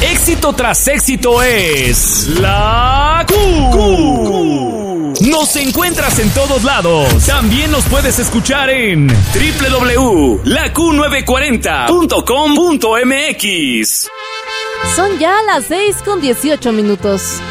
Éxito tras éxito es la Q. Nos encuentras en todos lados. También nos puedes escuchar en www.laq940.com.mx. Son ya las 6:18.